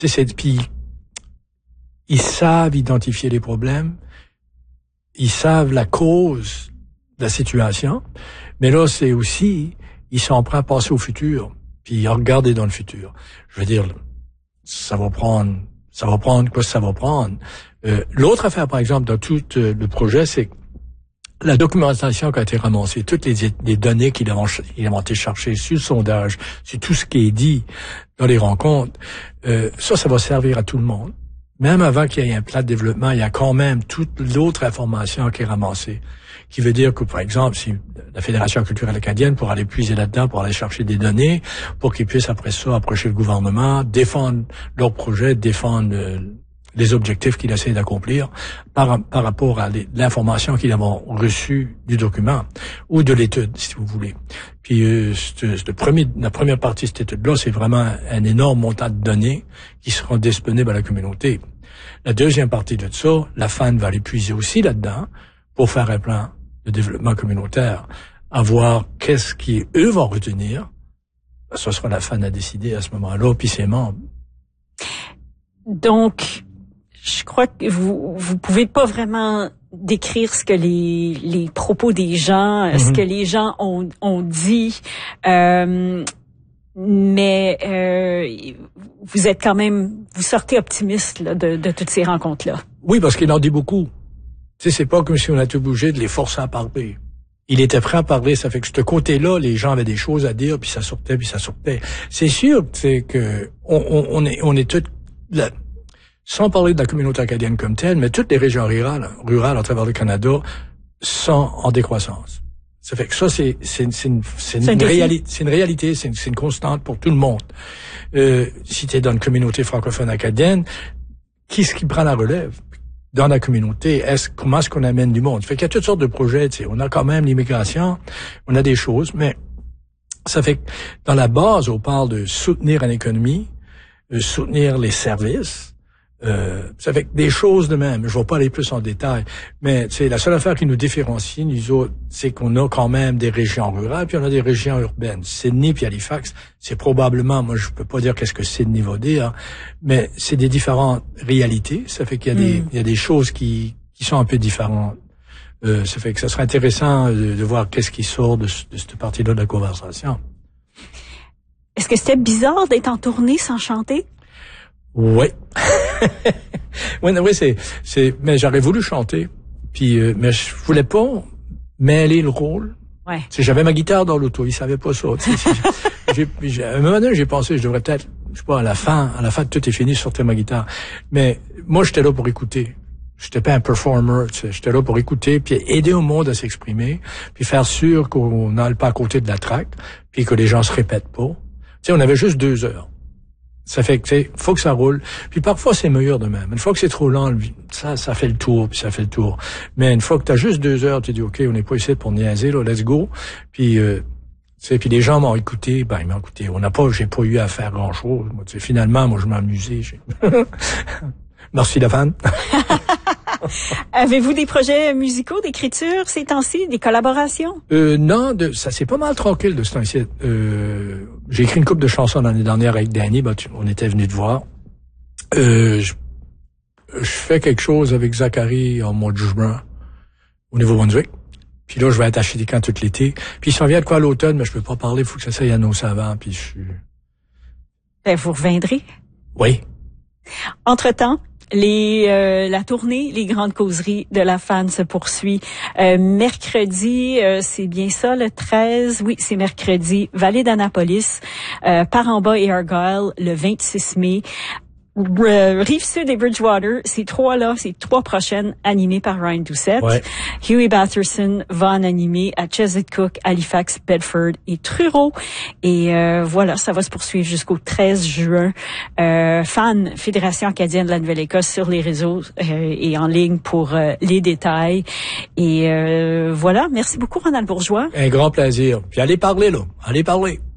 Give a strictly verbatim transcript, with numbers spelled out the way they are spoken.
c'est, puis ils savent identifier les problèmes, ils savent la cause de la situation, mais là, c'est aussi, ils sont prêts à passer au futur, puis à regarder dans le futur. Je veux dire, ça va prendre, ça va prendre quoi ça va prendre. Euh, l'autre affaire, par exemple, dans tout euh, le projet, c'est la documentation qui a été ramassée, toutes les, les données qu'ils ont, ils ont été cherchées sur le sondage, sur tout ce qui est dit dans les rencontres, euh, ça, ça va servir à tout le monde. Même avant qu'il y ait un plan de développement, il y a quand même toute l'autre information qui est ramassée. Qui veut dire que, par exemple, si la Fédération culturelle acadienne pourra aller puiser là-dedans, pour aller chercher des données, pour qu'ils puissent après ça approcher le gouvernement, défendre leur projet, défendre euh, les objectifs qu'ils essaient d'accomplir par, par rapport à l'information qu'ils ont reçue du document ou de l'étude, si vous voulez. Puis euh, c'est, c'est le premier, la première partie de cette étude-là, c'est vraiment un énorme montant de données qui seront disponibles à la communauté. La deuxième partie de ça, la F A N va aller puiser aussi là-dedans pour faire un plan de développement communautaire, à voir qu'est-ce qu'eux vont retenir. Ce sera la F A N à décider à ce moment-là, puis ses membres. Donc, je crois que vous vous pouvez pas vraiment décrire ce que les les propos des gens, mm-hmm. ce que les gens ont ont dit, euh, mais euh, vous êtes quand même, vous sortez optimiste là, de, de toutes ces rencontres-là. Oui, parce qu'il en dit beaucoup. Tu sais, c'est pas comme si on a tout bougé de les forcer à parler. Il était prêt à parler, ça fait que ce côté-là, les gens avaient des choses à dire, puis ça sortait, puis ça sortait. C'est sûr, tu sais, que on, on, on est on est tous là. Sans parler de la communauté acadienne comme telle, mais toutes les régions rurales, rurales à travers le Canada sont en décroissance. Ça fait que ça, c'est, c'est, c'est une, c'est une, c'est réalité, c'est une réalité, c'est une, c'est une constante pour tout le monde. Euh, si tu es dans une communauté francophone acadienne, qui est-ce qui prend la relève? Dans la communauté, est-ce, comment est-ce qu'on amène du monde? Ça fait qu'il y a toutes sortes de projets, tu sais. On a quand même l'immigration, on a des choses, mais ça fait que dans la base, on parle de soutenir une économie, de soutenir les services. Euh, ça fait que des choses de même. Je ne vais pas aller plus en détail, mais c'est la seule affaire qui nous différencie, nous autres, c'est qu'on a quand même des régions rurales, puis on a des régions urbaines. Sydney puis Halifax, c'est probablement, moi je peux pas dire qu'est-ce que Sydney va dire, c'est c'est des différentes réalités. Ça fait qu'il y a des, mm. il y a des choses qui, qui sont un peu différentes. Euh, ça fait que ça serait intéressant de, de voir qu'est-ce qui sort de, de cette partie-là de la conversation. Est-ce que c'était bizarre d'être en tournée sans chanter? Oui. oui, oui, c'est, c'est, mais j'aurais voulu chanter. Puis, euh, mais je voulais pas mêler le rôle. Ouais. Tu sais, j'avais ma guitare dans l'auto, ils savaient pas ça. Tu sais, j'ai, j'ai, à un moment donné, j'ai pensé, je devrais peut-être, je sais pas, à la fin, à la fin de tout est fini, sortir ma guitare. Mais moi, j'étais là pour écouter. J'étais pas un performer, tu sais, j'étais là pour écouter, puis aider au monde à s'exprimer, puis faire sûr qu'on n'aille pas à côté de la track, puis que les gens se répètent pas. Tu sais, on avait juste deux heures. Ça fait que, tu sais, faut que ça roule. Puis parfois, c'est meilleur de même. Une fois que c'est trop lent, ça, ça fait le tour, puis ça fait le tour. Mais une fois que t'as juste deux heures, tu dis, OK, on n'est pas ici pour niaiser, là, let's go. Puis, euh, tu sais, puis les gens m'ont écouté, ben, ils m'ont écouté. On n'a pas, j'ai pas eu à faire grand chose. Moi, tu sais, finalement, moi, je m'amusais. J'ai... Merci, la fan. Avez-vous des projets musicaux, d'écriture ces temps-ci, des collaborations? Euh, non, de, ça c'est pas mal tranquille de ce temps-ci. Euh, j'ai écrit une couple de chansons l'année dernière avec Danny, ben, tu, on était venu te voir. Euh, je, je fais quelque chose avec Zachary en mois de juin au Nouveau-Brunswick. Puis là, je vais être à Shedikan tout l'été. Puis il s'en vient de quoi à l'automne, mais je peux pas parler, il faut que ça s'aille annoncer avant, puis je suis... Ben, vous reviendrez? Oui. Entre-temps, Les, euh, la tournée, les grandes causeries de la F A N se poursuit. Euh, mercredi, euh, c'est bien ça, le treize, oui, c'est mercredi, Vallée d'Annapolis, euh, Par-en-Bas et Argyle, le vingt-six mai. Euh, Rive-Sud et Bridgewater, ces trois-là, ces trois prochaines animées par Ryan Doucette. Ouais. Huey Batherson va en animer à Chesapeake, Halifax, Bedford et Truro. Et euh, voilà, ça va se poursuivre jusqu'au treize juin. Euh, F A N, Fédération acadienne de la Nouvelle-Écosse, sur les réseaux euh, et en ligne pour euh, les détails. Et euh, voilà, merci beaucoup Ronald Bourgeois. Un grand plaisir. Puis allez parler, là. Allez parler.